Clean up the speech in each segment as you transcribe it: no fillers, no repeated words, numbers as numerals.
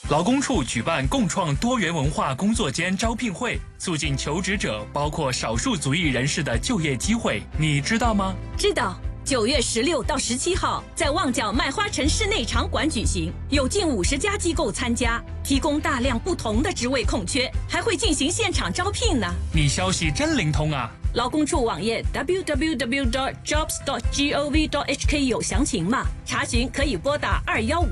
勞工處舉辦共創多元文化工作間招聘會，促進求職者包括少數族裔人士的就業機會，你知道嗎？ 知道。9月16到17號在旺角麥花臣室內場館舉行，有近50家機構參加，提供大量不同的職位空缺，還會進行現場招聘呢。 你消息真靈通啊！ 勞工處網頁 www.jobs.gov.hk 有詳情嗎？查詢可以撥打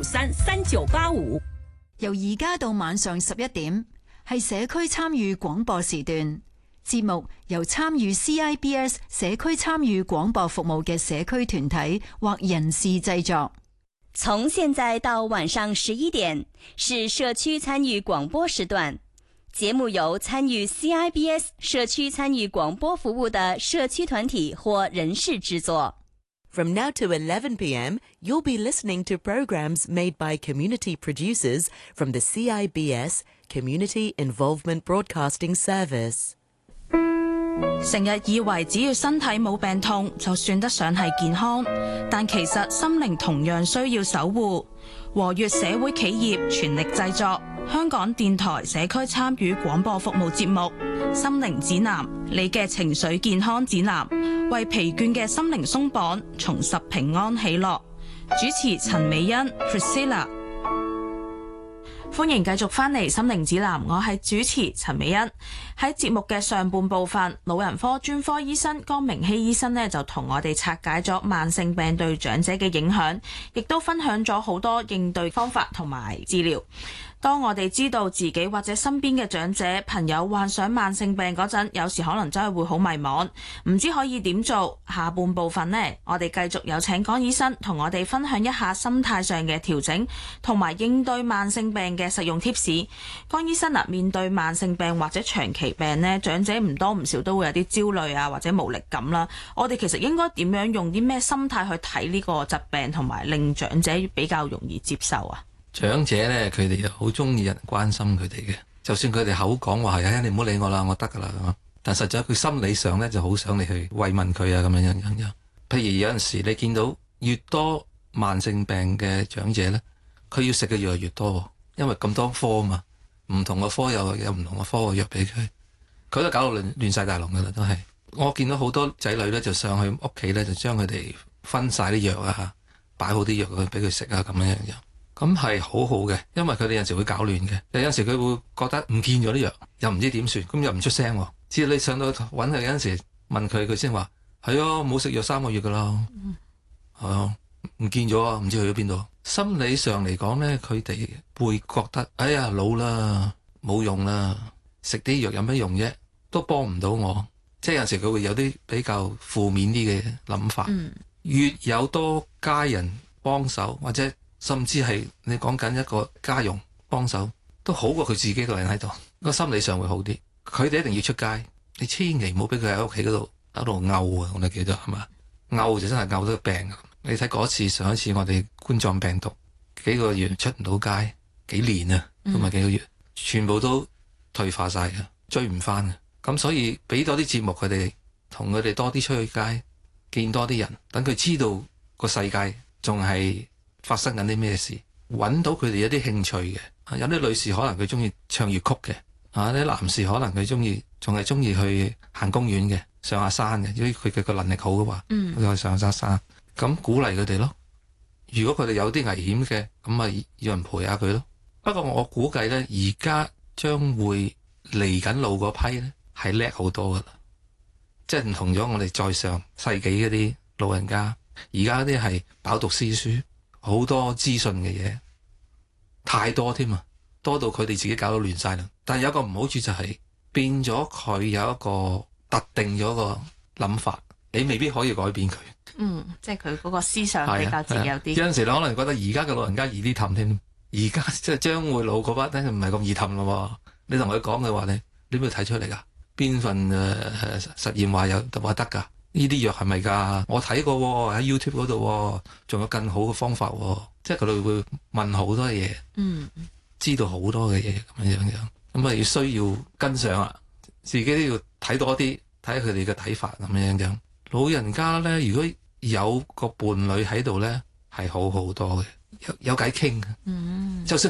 21533985。 由而家到晚上11點，係社區參與廣播時段。節目由參與 CIBS 社區參與廣播服務嘅社區團體或人士製作。 從現在到晚上11點是社區參與廣播時段，節目由參與 CIBS 社區參與廣播服務的社區團體或人士製作。 From now to 11 p.m., you'll be listening to programs made by community producers from the CIBS Community Involvement Broadcasting Service。 成日以為只要身體冇病痛就算得上係健康，但其實心靈同樣需要守護。和悅社會企業全力製作香港電台社區參與廣播服務節目《心靈指南》，你嘅情緒健康指南，為疲倦嘅心靈鬆綁，重拾平安喜樂。主持陳美欣 Priscilla。歡迎繼續返嚟《心靈指南》，我係主持陳美欣。喺節目嘅上半部分，老人科專科醫生江明希醫生呢就同我哋拆解咗慢性病對長者嘅影響，亦都分享咗好多應對方法同埋治療。當我哋知道自己或者身邊嘅長者朋友患上慢性病嗰陣，有時可能真係會好迷茫，唔知可以點做。下半部分呢，我哋繼續有請江醫生同我哋分享一下心態上嘅調整，同埋應對慢性病嘅實用貼士。江醫生啊，面對慢性病或者長期病呢，長者唔多唔少都會有啲焦慮啊，或者無力感啦。我哋其實應該點樣用啲咩心態去睇呢個疾病，同埋令長者比較容易接受啊？ 長者呢，佢哋好中意人關心佢哋嘅，就算佢哋口講話係，你唔好理我啦，我得噶啦咁，但實際佢心理上呢就好想你去慰問佢啊，咁樣。譬如有陣時你見到越多慢性病嘅長者呢，佢要食嘅藥越多，因為咁多科嘛，唔同嘅科有唔同嘅科嘅藥俾佢，佢都搞到亂晒大龍噶啦，都係。我見到好多仔女呢，就上去屋企呢，就將佢哋分晒啲藥啊，擺好啲藥俾佢食啊，咁樣。咁係好好嘅，因為佢哋有陣時會搞亂嘅，有陣時佢會覺得唔見咗啲藥，又唔知點算，咁又唔出聲。只要你上到揾佢有陣時問佢先話係啊，冇食藥3個月噶啦，係啊，唔見咗啊，唔知去咗邊度。心理上嚟講呢，佢哋會覺得哎呀老啦，冇用啦，食啲藥有咩用啫，都幫唔到我。即係有陣時佢會有啲比較負面啲嘅諗法。越有多家人幫手或者甚至係你講緊一個家傭幫手，都好過佢自己一個人喺度，個心理上會好啲。佢哋一定要出街，你千祈唔好俾佢喺屋企嗰度嘔啊！我哋記得係嘛？嘔就真係嘔到病。你睇嗰次上一次我哋冠狀病毒幾個月出唔到街，幾年啊，都唔係幾個月，全部都退化晒嘅，追唔翻嘅。咁所以俾多啲節目佢哋，同佢哋多啲出去街，見多啲人，等佢知道個世界仲係發生緊啲咩事，揾到佢哋有啲興趣嘅。有啲女士可能佢中意唱粵曲嘅，啲男士可能佢仲係中意去行公園嘅，上下山嘅。如果佢嘅個能力好嘅話，佢去上下山，咁鼓勵佢哋咯。如果佢哋有啲危險嘅，咁咪要人陪下佢咯。不過我估計呢，而家將會嚟緊路嗰批呢，係叻好多噶啦，即係唔同咗我哋再上世紀嗰啲老人家，而家啲係飽讀詩書。好多資訊嘅嘢太多添啊，多到佢哋自己搞到亂晒啦。但係有個唔好處就係變咗佢有一個特定咗個諗法，你未必可以改變佢。 即係佢嗰個思想比較自由啲。 有陣時你可能覺得而家嘅老人家易啲氹添，而家即係將會老嗰班咧唔係咁易氹咯。你同佢講嘅話你會睇出嚟噶？邊份實驗話得噶？呢啲藥係咪㗎？我睇過喎，喺 YouTube 嗰度，仲有更好嘅方法喎。即係佢哋會問好多嘢，知道好多嘅嘢咁樣。咁啊要需要跟上啊，自己都要睇多啲，睇下佢哋嘅睇法咁樣。老人家咧，如果有個伴侶喺度咧，係好好多嘅，有偈傾。就算